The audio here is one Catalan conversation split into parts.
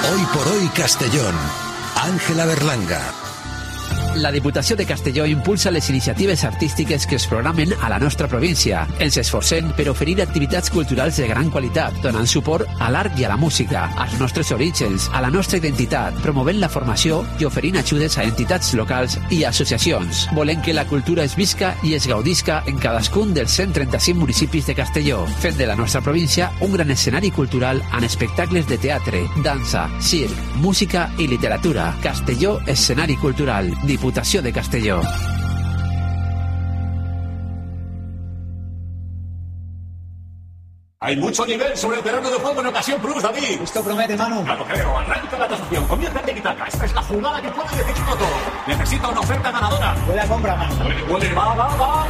Hoy por hoy Castellón. Àngela Berlanga. La Diputació de Castelló impulsa les iniciatives artístiques que es programen a la nostra província. Ens esforcem per oferir activitats culturals de gran qualitat, donant suport a l'art i a la música, als nostres orígens, a la nostra identitat, promovent la formació i oferint ajudes a entitats locals i associacions. Volem que la cultura es visca i es gaudisca en cadascun dels 135 municipis de Castelló, fent de la nostra província un gran escenari cultural amb espectacles de teatre, dansa, circ, música i literatura. Castelló, escenari cultural. Diputació de Castelló. Hay mucho nivel sobre el terreno de juego en Ocasión Plus, David. Esto promete, Manu. Ya lo creo. Arranca la tasación. Comienza el tiki-taka. Esta es la jugada que puede decidirlo todo. Necesita una oferta ganadora. Huele a compra, Manu. Huele. Va.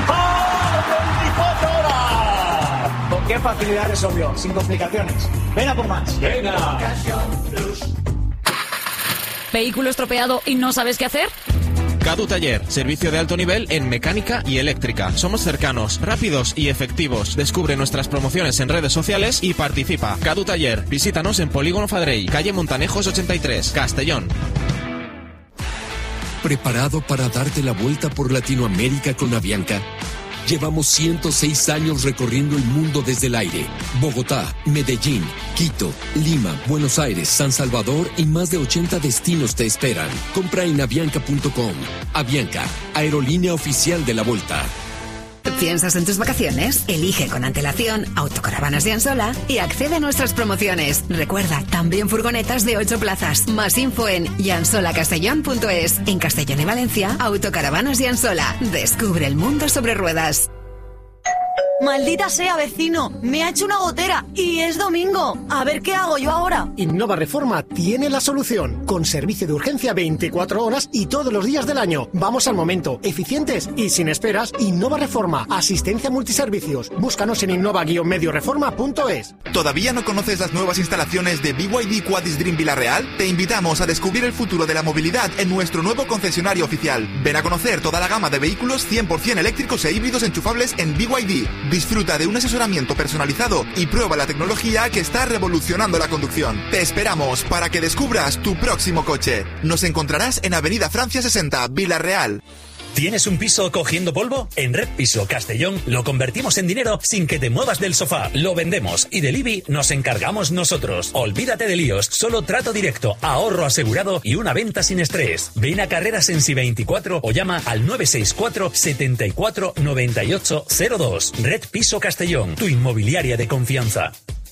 ¡24 horas! ¿Con qué facilidad resolvió? Sin complicaciones. Ven a por más. Venga. Ocasión Plus. ¿Vehículo estropeado y no sabes qué hacer? Cadu Taller, servicio de alto nivel en mecánica y eléctrica. Somos cercanos, rápidos y efectivos. Descubre nuestras promociones en redes sociales y participa. Cadu Taller, visítanos en Polígono Fadrell, calle Montanejos 83, Castellón. ¿Preparado para darte la vuelta por Latinoamérica con Avianca? Llevamos 106 años recorriendo el mundo desde el aire. Bogotá, Medellín, Quito, Lima, Buenos Aires, San Salvador y más de 80 destinos te esperan. Compra en avianca.com. Avianca, aerolínea oficial de la Vuelta. ¿Piensas en tus vacaciones? Elige con antelación Autocaravanas de Ansola y accede a nuestras promociones. Recuerda, también furgonetas de 8 plazas. Más info en yansolacastellón.es. En Castellón y Valencia, Autocaravanas de Ansola. Descubre el mundo sobre ruedas. Maldita sea, vecino, me ha hecho una gotera y es domingo. A ver qué hago yo ahora. Innova Reforma tiene la solución, con servicio de urgencia 24 horas y todos los días del año. Vamos al momento, eficientes y sin esperas. Innova Reforma, asistencia multiservicios. Búscanos en innova-medioreforma.es. ¿Todavía no conoces las nuevas instalaciones de BYD Quadis Dream Villarreal? Te invitamos a descubrir el futuro de la movilidad en nuestro nuevo concesionario oficial. Ven a conocer toda la gama de vehículos 100% eléctricos e híbridos enchufables en BYD. Disfruta de un asesoramiento personalizado y prueba la tecnología que está revolucionando la conducción. Te esperamos para que descubras tu próximo coche. Nos encontrarás en Avenida Francia 60, Villarreal. ¿Tienes un piso cogiendo polvo? En Red Piso Castellón lo convertimos en dinero sin que te muevas del sofá. Lo vendemos y del IBI nos encargamos nosotros. Olvídate de líos, solo trato directo, ahorro asegurado y una venta sin estrés. Ven a Carreras en Si 24 o llama al 964 74 98 02. Red Piso Castellón, tu inmobiliaria de confianza.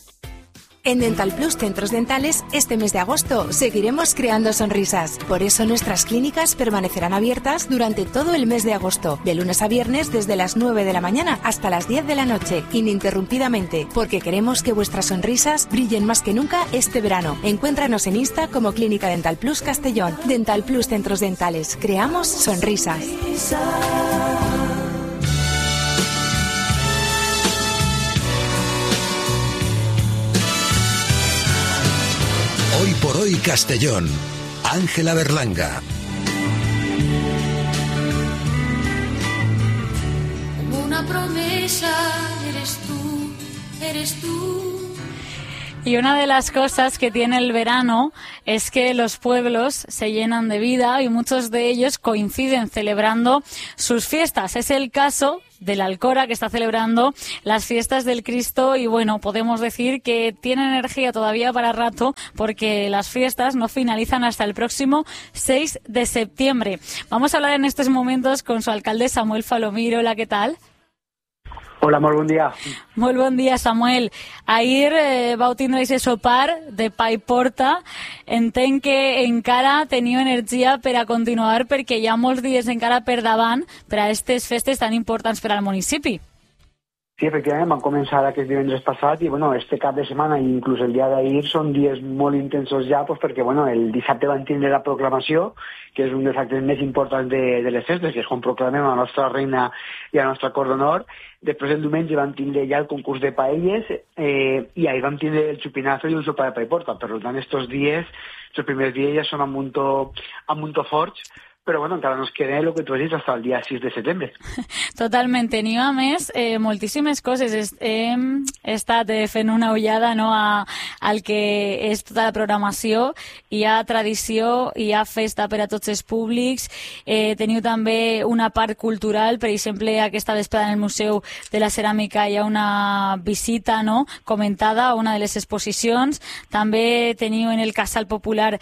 En Dental Plus Centros Dentales, este mes de agosto seguiremos creando sonrisas. Por eso nuestras clínicas permanecerán abiertas durante todo el mes de agosto, de lunes a viernes desde las 9 de la mañana hasta las 10 de la noche, ininterrumpidamente, porque queremos que vuestras sonrisas brillen más que nunca este verano. Encuéntranos en Insta como Clínica Dental Plus Castellón. Dental Plus Centros Dentales, creamos sonrisas. Hoy por hoy Castellón. Àngela Berlanga. Como una promesa, eres tú. Y una de las cosas que tiene el verano es que los pueblos se llenan de vida y muchos de ellos coinciden celebrando sus fiestas. Es el caso de la Alcora, que está celebrando las fiestas del Cristo y bueno, podemos decir que tiene energía todavía para rato porque las fiestas no finalizan hasta el próximo 6 de septiembre. Vamos a hablar en estos momentos con su alcalde Samuel Falomiro. Hola, ¿qué tal? Hola, molt bon dia. Molt bon dia, Samuel. Ahir vau tindre aquest sopar de pa i porta. Entenc que encara teniu energia per a continuar perquè hi ha molts dies encara per davant per a aquestes festes tan importants per al municipi. Sí, efectivament, van començar aquest divendres passat i bueno, este cap de setmana i inclús el dia d'ahir són dies molt intensos ja pues, perquè bueno, el dissabte van tindre la proclamació, que és un dels actes més importants de les festes, que és quan proclamem a la nostra reina i a la nostra cor d'honor. Després el diumenge vam tindre ja el concurs de paelles i ahir vam tindre el chupinazo i un sopar de pa i porta. Per tant, estos dies, els primers dies ja són a Munto Forts, però bueno, encara nos queda el que tu has dit fins al dia 6 de setembre. Totalment. Teniu, a més, moltíssimes coses. Hem estat fent una ullada, no, al que és tota la programació. Hi ha tradició, hi ha festa per a tots els públics. Teniu també una part cultural, per exemple, aquesta vesprada en el Museu de la Ceràmica hi ha una visita, no, comentada a una de les exposicions. També teniu en el Casal Popular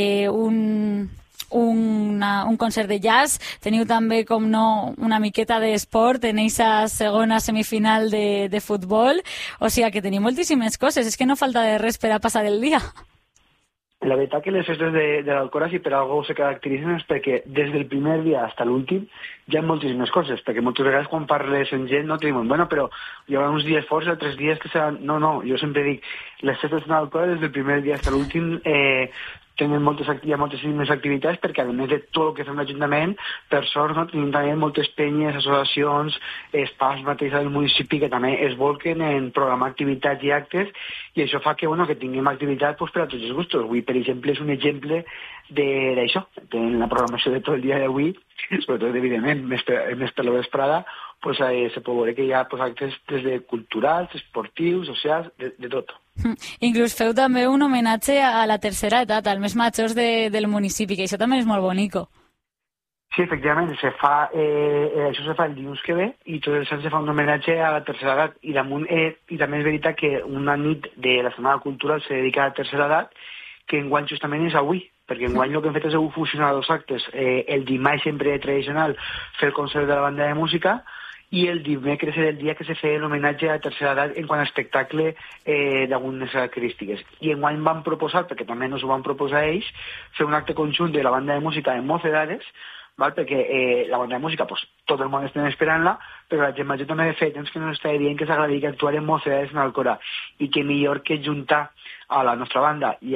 un concert de jazz. Teniu també, com no, una miqueta d'esport en aquesta segona semifinal de futbol. O sigui que teniu moltíssimes coses. És que no falta de res per a passar el dia. La veritat que les festes de l'Alcora, si per algo se caracteritzen, és perquè des del primer dia fins a l'últim hi ha moltíssimes coses, perquè moltes vegades quan parles amb gent no te diuen, bueno, però hi haurà uns dies forts, 3 dies que seran... No, jo sempre dic, les festes de l'Alcora des del primer dia fins a l'últim tenen hi ha moltíssimes activitats, perquè a més de tot el que fem l'Ajuntament, per sort, no, tenim també moltes penyes, associacions, espais mateix del municipi que també es volquen en programar activitats i actes, i això fa que tinguem activitat per a tots els gustos. Avui, per exemple, és un exemple d'això, en la programació de tot el dia d'avui, sobretot, evidentment, més per la vesprada, se pot veure que hi ha actes des de culturals, esportius, socials, de tot. Inclús feu també un homenatge a la tercera edat, als més majors del municipi, que això també és molt bonico. Sí, efectivament, això se fa el dilluns que ve i tots els anys se fa un homenatge a la tercera edat i també és veritat que una nit de la Setmana Cultural se dedica a la tercera edat, que enguany justament és avui, perquè enguany el que hem fet és fusionar dos actes, el dimarts sempre tradicional fer el concert de la banda de música i el dimecres és el dia que se feia l'homenatge a la tercera edat en quant a espectacle d'algunes característiques. I enguany van proposar, perquè també ens ho van proposar ells, fer un acte conjunt de la banda de música en Mocedades, perquè la banda de música tot el món estem esperant-la, però la gent major també de fet temps que no està dient que s'agradaria que actuar en Mocedades en Alcora, i que millor que juntar a la nostra banda i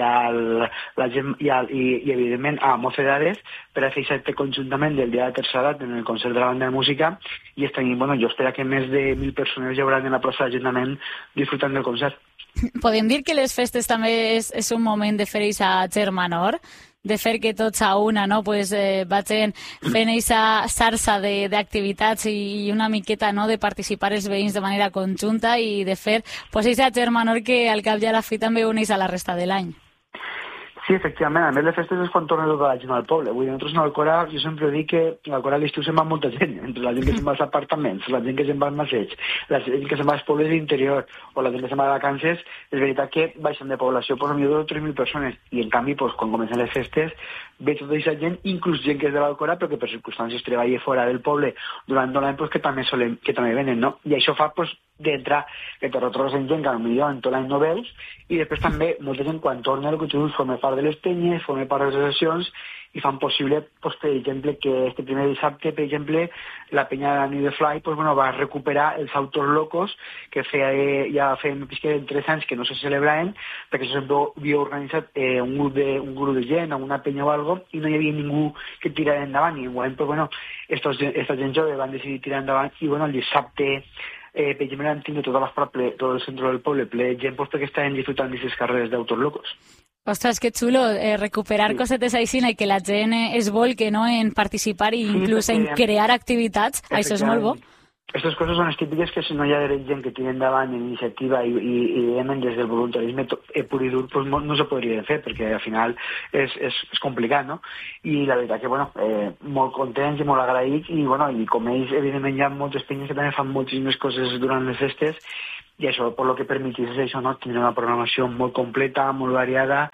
evidentment a Mocedades per a fer aquest conjuntament del dia de tercera edat en el concert de la banda de música, i jo espero que més de 1.000 persones hi hauran en la plaça d'Ajuntament disfrutant del concert. Podem dir que les festes també és un moment de fer aquesta germanor, de fer que tots a una, no, vagin fent aquesta xarxa d'activitats i una miqueta, no, de participar els veïns de manera conjunta i de fer aquesta germanor que al cap i a la fi també uneix a la resta de l'any. Sí, efectivament. A més, les festes és quan torna tota la gent al poble. Vull dir, nosaltres a l'Alcora, jo sempre dic que a l'Alcora a l'estiu se'n va molta gent, entre la gent que se'n va als apartaments, la gent que se'n va als masseig, la gent que se'n va als pobles d'interior o la gent que se'n va de vacances, és veritat que baixen de població per millor de 3.000 persones. I en canvi, quan comencen les festes, ve tota aquesta gent, inclús gent que és de l'Alcora, però que per circumstàncies treballa fora del poble durant l'any, que també venen, no? I això fa, d'entrar, que te retrobes en gent que potser en tot l'any no veus, i després també molta gent quan torna el que tu dius forma part de les penyes, forma part de les associacions i fan possible, per exemple, que este primer dissabte, per exemple, la penya de la New The Fly va recuperar els autos locos que ja feien 3 anys que no se celebraven, perquè això sempre havia organitzat un grup de gent, una penya o alguna cosa, i no hi havia ningú que tirara endavant, i enguany, esta gent jove van decidir tirar endavant, i el dissabte per exemple, han tingut tot el centre del poble ple de gent perquè estaven disfrutant d'aquestes carreres d'autos locos. Ostres, que xulo, recuperar cosetes així i que la gent es volque, no, en participar i inclús en crear activitats, això és molt bo. Aquestes coses són les típiques que si no hi ha gent que tira endavant en iniciativa i des del voluntarisme pur i dur no se podria fer, perquè al final és complicat, no? I la veritat que, molt contents i molt agraïts, i com ells, evidentment, hi ha moltes penyes que també fan moltíssimes coses durant les festes, i això, per lo que permetís, és això, no? Tindre una programació molt completa, molt variada,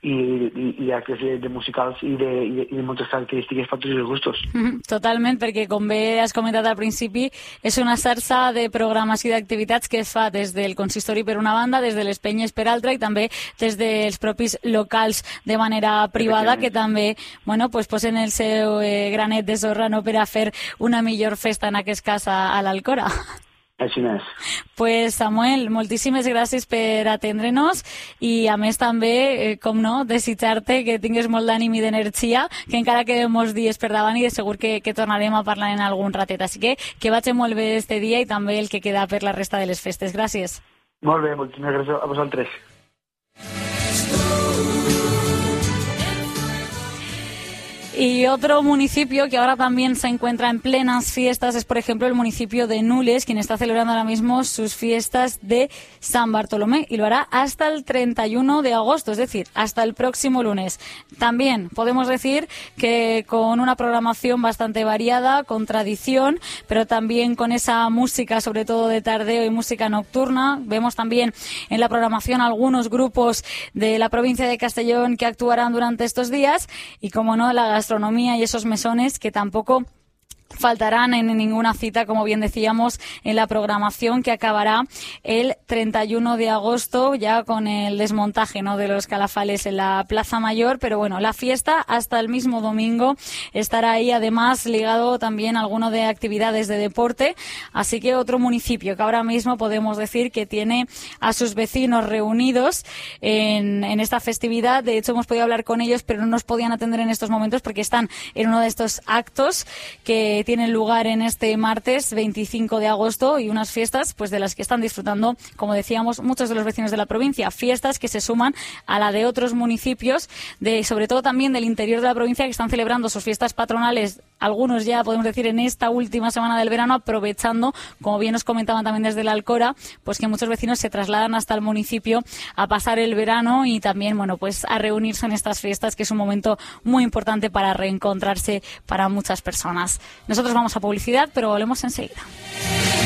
i actes de musicals i de moltes característiques per tots els gustos. Totalment, perquè com bé has comentat al principi, és una xarxa de programació d'activitats que es fa des del consistori per una banda, des de les penyes per altra i també des dels propis locals de manera privada que també posen el seu granet de sorra, no, per a fer una millor festa, en aquest cas a l'Alcora. Així és. Pues Samuel, moltíssimes gràcies per atendre-nos i a més també, com no, desitjar-te que tingues molt d'ànim i d'energia, que encara queden molts dies per davant i de segur que tornarem a parlar en algun ratet. Així que vagi molt bé este dia i també el que queda per la resta de les festes. Gràcies. Molt bé, moltíssimes gràcies a vosaltres. Y otro municipio que ahora también se encuentra en plenas fiestas es, por ejemplo, el municipio de Nules, quien está celebrando ahora mismo sus fiestas de San Bartolomé, y lo hará hasta el 31 de agosto, es decir, hasta el próximo lunes. También podemos decir que con una programación bastante variada, con tradición, pero también con esa música, sobre todo de tardeo y música nocturna. Vemos también en la programación algunos grupos de la provincia de Castellón que actuarán durante estos días, y como no, la gastronomía y esos mesones que tampoco faltarán en ninguna cita, como bien decíamos, en la programación, que acabará el 31 de agosto ya con el desmontaje, ¿no?, de los calafales en la Plaza Mayor. Pero bueno, la fiesta hasta el mismo domingo estará ahí, además ligado también a alguno de actividades de deporte. Así que otro municipio que ahora mismo podemos decir que tiene a sus vecinos reunidos en esta festividad. De hecho, hemos podido hablar con ellos, pero no nos podían atender en estos momentos porque están en uno de estos actos que tienen lugar en este martes 25 de agosto, y unas fiestas pues de las que están disfrutando, como decíamos, muchos de los vecinos de la provincia. Fiestas que se suman a la de otros municipios, sobre todo también del interior de la provincia, que están celebrando sus fiestas patronales, algunos ya podemos decir en esta última semana del verano, aprovechando, como bien nos comentaban también desde la Alcora, pues que muchos vecinos se trasladan hasta el municipio a pasar el verano y también, bueno, pues a reunirse en estas fiestas, que es un momento muy importante para reencontrarse para muchas personas. Nosotros vamos a publicidad, pero volvemos enseguida.